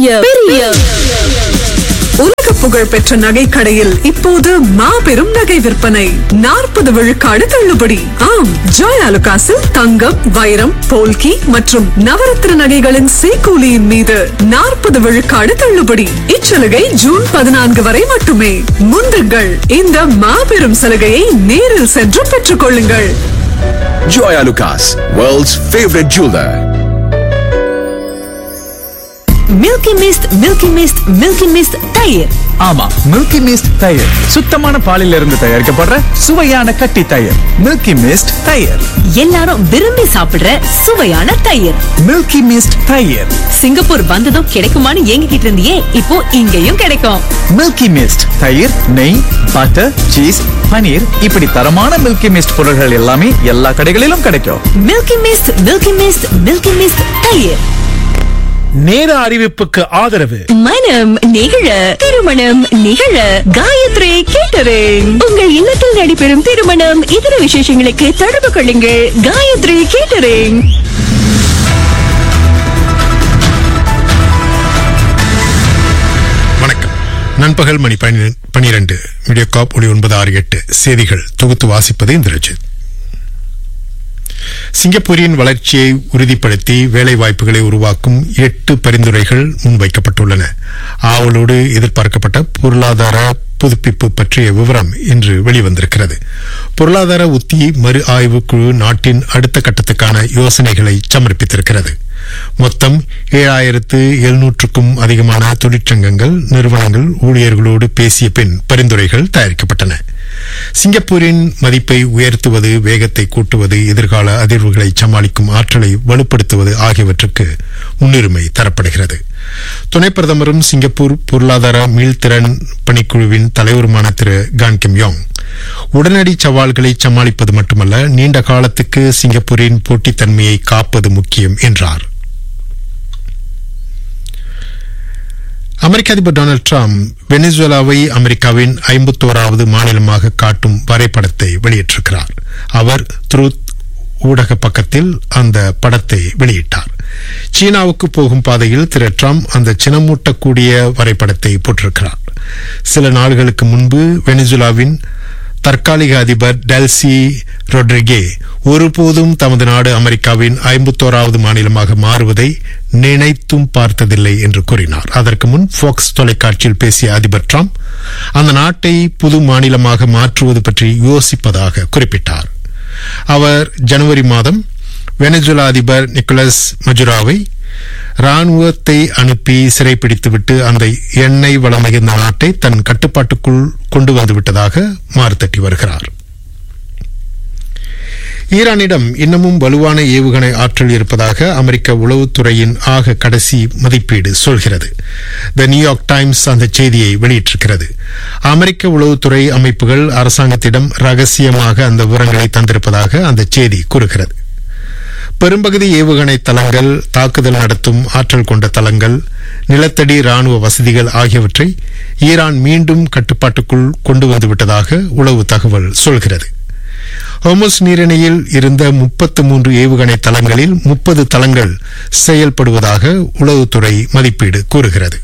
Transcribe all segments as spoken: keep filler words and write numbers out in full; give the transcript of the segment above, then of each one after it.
பெரிய பெரிய உலக புகழ் பெற்ற நகை கடையில் இப்போது மாபெரும் நகை விற்பனை. நாற்பது விழுக்காடு தள்ளுபடி. ஆம், ஜாய் அலுகாஸில் தங்கம், வைரம், போல்கி மற்றும் நவரத்ன நகைகளின் சேக்கூலியின் மீது நாற்பது விழுக்காடு தள்ளுபடி. இச்சலுகை ஜூன் பதினான்கு வரை மட்டுமே. முந்துங்கள், இந்த மாபெரும் சலுகையை நேரில் சென்று பெற்றுக் கொள்ளுங்கள். Joy Alucas, world's favorite jeweler. Milky mist milky mist milky mist தயிர். ஆமா, மில்கி மிஸ்ட் தயிர் சுத்தமான பாலில் இருந்து தயாரிக்கப்படுற சுவையான கட்டி தயிர். மில்கி மிஸ்ட் தயிர், எல்லாரும் விரும்பி சாப்பிடுற சுவையான தயிர். மில்கி மிஸ்ட் தயிர். சிங்கப்பூர் வந்ததும் கிடைக்குமான்னு ஏங்கிக்கிட்டு இருந்தியே, இப்போ இங்கேயும் கிடைக்கும். மில்கி மிஸ்ட் தயிர், நெய், பட்டர், சீஸ், பனீர், இப்படி தரமான மில்கி மிஸ்ட் பொருட்கள் எல்லாமே எல்லா கடைகளிலும் கிடைக்கும். Milky mist milky mist milky mist தயிர். நேர அறிவிப்புக்கு ஆதரவு மனம் நிகழ திருமணம் நிகழ காயத்ரி கேட்டரிங். உங்கள் இல்லத்தில் நடைபெறும் திருமணம் இதர விசேஷங்களுக்கு தொடர்பு கொள்ளுங்கள். காயத்ரி கேட்டரிங். வணக்கம். நண்பகல் மணி பனிரெண்டு. மீடியா காப் ஒளி ஒன்பது ஆறு எட்டு செய்திகள் தொகுத்து வாசிப்பது இந்திரஜித். சிங்கப்பூரின் வளர்ச்சியை உறுதிப்படுத்தி வேலை வாய்ப்புகளை உருவாக்கும் எட்டு பரிந்துரைகள் முன்வைக்கப்பட்டுள்ளன. ஆவலோடு எதிர்பார்க்கப்பட்ட பொருளாதார புதுப்பிப்பு பற்றிய விவரம் இன்று வெளிவந்திருக்கிறது. பொருளாதார உத்தி மறு ஆய்வு குழு நாட்டின் அடுத்த கட்டத்துக்கான யோசனைகளை சமர்ப்பித்திருக்கிறது. மொத்தம் ஏழாயிரத்து எழுநூற்றுக்கும் அதிகமான தொழிற்சங்கங்கள், நிறுவனங்கள், ஊழியர்களோடு பேசிய பின் பரிந்துரைகள் தயாரிக்கப்பட்டன. சிங்கப்பூரின் மதிப்பை உயர்த்துவது, வேகத்தை கூட்டுவது, எதிர்கால அதிர்வுகளை சமாளிக்கும் ஆற்றலை வலுப்படுத்துவது ஆகியவற்றுக்கு முன்னுரிமை தரப்படுகிறது. துணை பிரதமரும் சிங்கப்பூர் பொருளாதார மீள்திறன் பணிக்குழுவின் தலைவருமான திரு கான் கிம் யோங் உடனடி சவால்களை சமாளிப்பது மட்டுமல்ல, நீண்ட காலத்துக்கு சிங்கப்பூரின் போட்டித்தன்மையை காப்பது முக்கியம் என்றார். அமெரிக்க அதிபர் டொனால்டு டிரம்ப் வெனிசுவேலாவை அமெரிக்காவின் ஐம்பத்தோராவது மாநிலமாக காட்டும் வரைபடத்தை வெளியிட்டிருக்கிறார். அவர் ட்ரூத் ஊடக பக்கத்தில் அந்த படத்தை வெளியிட்டார். சீனாவுக்கு போகும் பாதையில் திரு டிரம்ப் அந்த சினமூட்டக்கூடிய வரைபடத்தை போட்டிருக்கிறார். சில நாள்களுக்கு முன்பு வெனிசுவேலாவின் தற்காலிக அதிபர் டெல்சி ரொட்ரிகே ஒருபோதும் தமது நாடு அமெரிக்காவின் ஐம்பத்தோராவது மாநிலமாக மாறுவதை நினைத்தும் பார்த்ததில்லை என்று கூறினார். அதற்கு முன் ஃபாக்ஸ் தொலைக்காட்சியில் பேசிய அதிபர் டிரம்ப் அந்த நாட்டை புது மாநிலமாக மாற்றுவது பற்றி யோசிப்பதாக குறிப்பிட்டார். அவர் ஜனவரி மாதம் வெனிசுவேலா அதிபர் நிக்கோலஸ் மஜுராவை ராணுவத்தை அனுப்பி சிறைப்பிடித்துவிட்டு அந்த எண்ணெய் வளம் மிகுந்த நாட்டை தன் கட்டுப்பாட்டுக்குள் கொண்டு வந்துவிட்டதாக மாறுதட்டி வருகிறார். ஈரானிடம் இன்னமும் வலுவான ஏவுகணை ஆற்றல் இருப்பதாக அமெரிக்க உளவுத்துறையின் ஆக கடைசி மதிப்பீடு சொல்கிறது. தி நியூயார்க் டைம்ஸ் அந்த செய்தியை வெளியிட்டிருக்கிறது. அமெரிக்க உளவுத்துறை அமைப்புகள் அரசாங்கத்திடம் ரகசியமாக அந்த விவரங்களை தந்திருப்பதாக அந்த செய்தி கூறுகிறது. பெரும்பகுதி ஏவுகணை தளங்கள், தாக்குதல் நடத்தும் ஆற்றல் கொண்ட தளங்கள், நிலத்தடி ராணுவ வசதிகள் ஆகியவற்றை ஈரான் மீண்டும் கட்டுப்பாட்டுக்குள் கொண்டு வந்துவிட்டதாக உளவு தகவல் சொல்கிறது. ஹோர்முஸ் நீரிணையில் இருந்த முப்பத்து மூன்று ஏவுகணை தளங்களில் முப்பது தளங்கள் செயல்படுவதாக உளவுத்துறை மதிப்பீடு கூறுகிறது.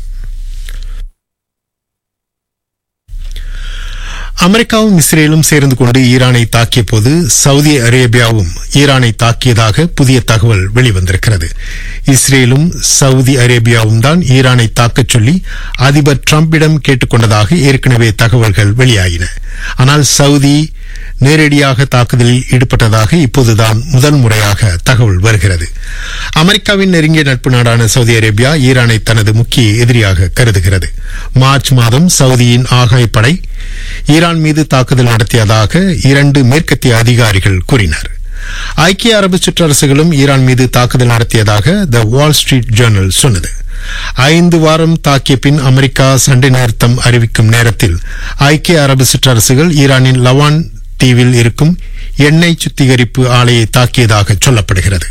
அமெரிக்காவும் இஸ்ரேலும் சேர்ந்து கொண்டு ஈரானை தாக்கிய போது சவுதி அரேபியாவும் ஈரானை தாக்கியதாக புதிய தகவல் வெளிவந்திருக்கிறது. இஸ்ரேலும் சவுதி அரேபியாவும் தான் ஈரானை தாக்கச் சொல்லி அதிபர் டிரம்பிடம் கேட்டுக்கொண்டதாக ஏற்கனவே தகவல்கள் வெளியாகின. ஆனால் சவுதி நேரடியாக தாக்குதலில் ஈடுபட்டதாக இப்போதுதான் முதல் முறையாக தகவல் வருகிறது. அமெரிக்காவின் நெருங்கிய நட்பு நாடான சவுதி அரேபியா ஈரானை தனது முக்கிய எதிரியாக கருதுகிறது. மார்ச் மாதம் சவுதியின் ஆகாயப்படை ஈரான் மீது தாக்குதல் நடத்தியதாக இரண்டு மேற்கத்திய அதிகாரிகள் கூறினர். ஐக்கிய அரபு சிற்றரசுகளும் ஈரான் மீது தாக்குதல் நடத்தியதாக த வால் ஸ்ட்ரீட் ஜேர்னல் சொன்னது. ஐந்து வாரம் தாக்கிய பின் அமெரிக்கா சண்டை நிறுத்தம் அறிவிக்கும் நேரத்தில் ஐக்கிய அரபு சிற்றரசுகள் ஈரானின் லவான் தீவில் இருக்கும் எண்ணெய் சுத்திகரிப்பு ஆலையை தாக்கியதாக சொல்லப்படுகிறது.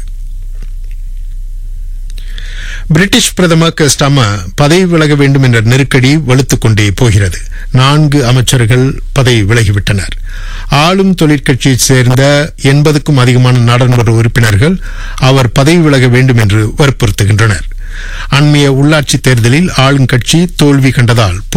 பிரிட்டிஷ் பிரதமர் கீர் ஸ்டார்மர் பதவி விலக வேண்டும் என்ற நெருக்கடி வலுத்துக் கொண்டே போகிறது. நான்கு அமைச்சர்கள் பதவி விலகிவிட்டனர். ஆளும் தொழிற்கட்சியைச் சேர்ந்த எண்பதுக்கும் அதிகமான நாடாளுமன்ற உறுப்பினர்கள் அவர் பதவி விலக வேண்டும் என்று வற்புறுத்துகின்றனர். அண்மைய உள்ளாட்சி தேர்தலில் ஆளுங்கட்சி தோல்வி கண்டதால்